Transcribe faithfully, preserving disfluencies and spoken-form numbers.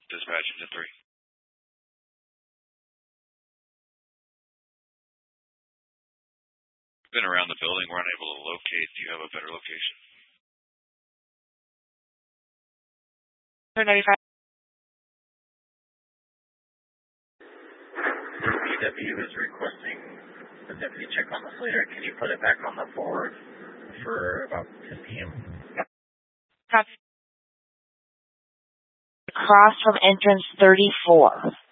Dispatch into three. Been around the building. We're unable to locate. Do you have a better location? ninety-five. P W is requesting the deputy check on this later. Can you put it back on the board for about ten p.m.? Copy. Across from entrance thirty-four.